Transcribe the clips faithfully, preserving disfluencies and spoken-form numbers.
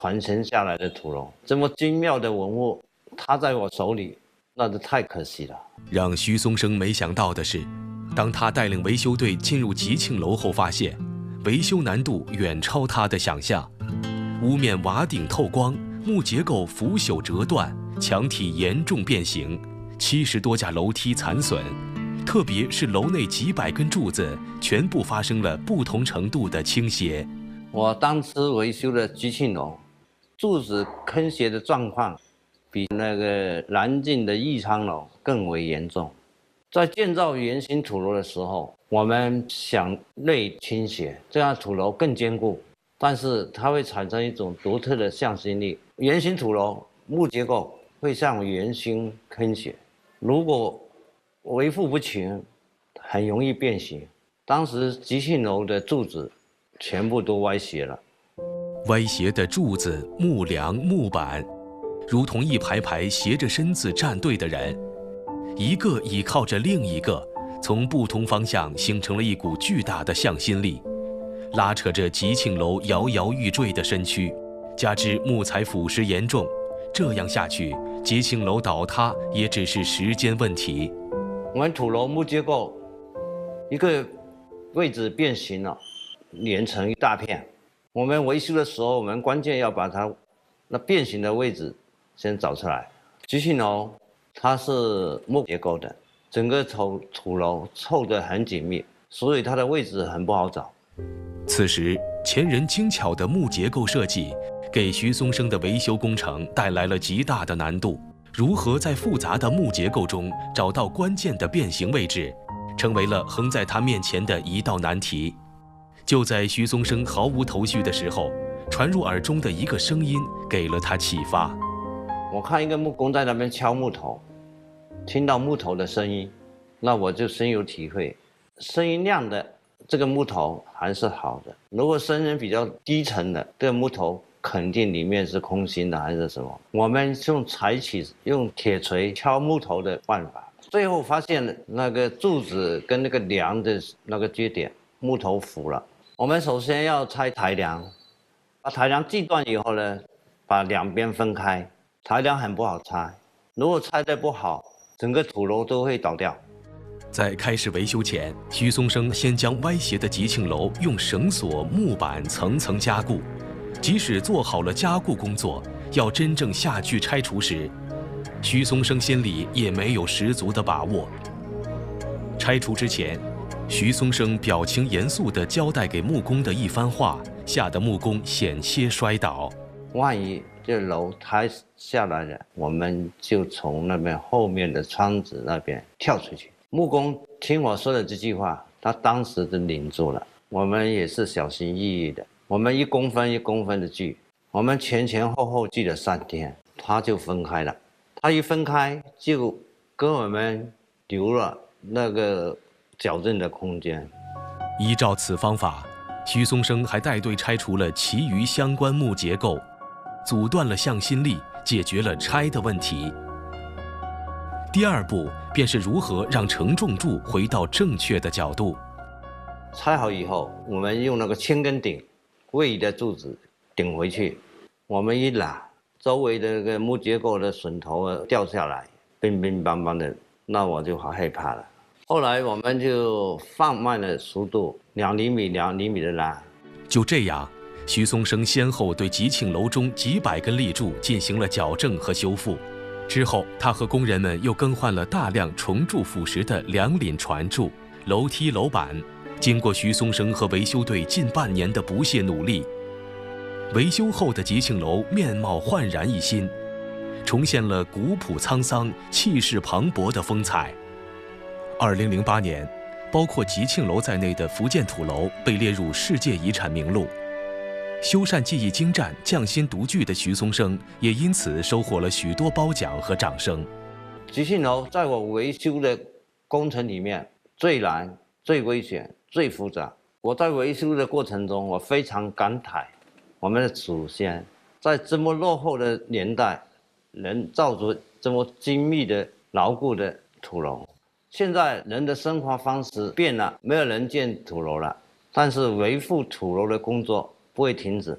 传承下来的土楼，这么精妙的文物，它在我手里，那是太可惜了。 让徐松生没想到的是，当他带领维修队进入吉庆楼后，发现维修难度远超他的想象。屋面瓦顶透光，木结构腐朽折断，墙体严重变形，七十多架楼梯残损，特别是楼内几百根柱子全部发生了不同程度的倾斜。 我当时维修的吉庆楼，柱子坑斜的状况比那个南靖的义昌楼更为严重。在建造圆形土楼的时候，我们想内倾斜，这样土楼更坚固，但是它会产生一种独特的向心力。圆形土楼木结构会向圆心坑斜，如果维护不勤，很容易变形。当时吉庆楼的柱子全部都歪斜了， 歪斜的柱子、木梁、木板，如同一排排斜着身子站队的人，一个倚靠着另一个，从不同方向形成了一股巨大的向心力，拉扯着吉庆楼摇摇欲坠的身躯。加之木材腐蚀严重，这样下去，吉庆楼倒塌也只是时间问题。 我们土楼木结构一个位置变形了，连成一大片。我们维修的时候，我们关键要把它那变形的位置先找出来。吉庆楼它是木结构的，整个土土楼凑得很紧密，所以它的位置很不好找。 此时，前人精巧的木结构设计，给徐松生的维修工程带来了极大的难度。如何在复杂的木结构中找到关键的变形位置，成为了横在他面前的一道难题。就在徐松生毫无头绪的时候，传入耳中的一个声音给了他启发。 我看一个木工在那边敲木头，听到木头的声音，那我就深有体会，声音亮的这个木头还是好的，如果声音比较低沉的，这个木头肯定里面是空心的还是什么。我们用采取用铁锤敲木头的办法，最后发现那个柱子跟那个梁的那个接点木头腐了。我们首先要拆台梁，把台梁锯断以后呢，把两边分开。台梁很不好拆，如果拆得不好，整个土楼都会倒掉。 在开始维修前，徐松生先将歪斜的吉庆楼用绳索、木板层层加固。即使做好了加固工作，要真正下去拆除时，徐松生心里也没有十足的把握。拆除之前，徐松生表情严肃地交代给木工的一番话，吓得木工险些摔倒。 万一这楼塌下来了，我们就从那边后面的窗子那边跳出去。木工听我说的这句话，他当时就拧住了。我们也是小心翼翼的，我们一公分一公分的锯，我们前前后后锯了三天，它就分开了。它一分开，就跟我们留了那个矫正的空间。 依照此方法，徐松生还带队拆除了其余相关木结构，阻断了向心力，解决了拆的问题。第二步便是如何让承重柱回到正确的角度。 拆好以后，我们用那个千根顶位移的柱子顶回去，我们一拉，周围的那个木结构的榫头掉下来，乒乒乓乓的，那我就好害怕了。后来我们就放慢了速度，两厘米两厘米的拉。 就这样，徐松生先后对吉庆楼中几百根立柱进行了矫正和修复。之后，他和工人们又更换了大量重铸腐蚀的梁檩船柱、楼梯楼板。经过徐松生和维修队近半年的不懈努力，维修后的吉庆楼面貌焕然一新，重现了古朴沧桑、气势磅礴的风采。二零零八年，包括吉庆楼在内的福建土楼被列入世界遗产名录。修缮技艺精湛、匠心独具的徐松生也因此收获了许多褒奖和掌声。 吉庆楼在我维修的工程里面最难、最危险、最复杂。我在维修的过程中，我非常感慨，我们的祖先在这么落后的年代，能造出这么精密的、牢固的土楼。现在人的生活方式变了，没有人建土楼了，但是维护土楼的工作不会停止。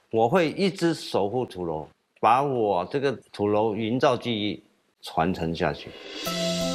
我会一直守护土楼，把我这个土楼营造技艺传承下去。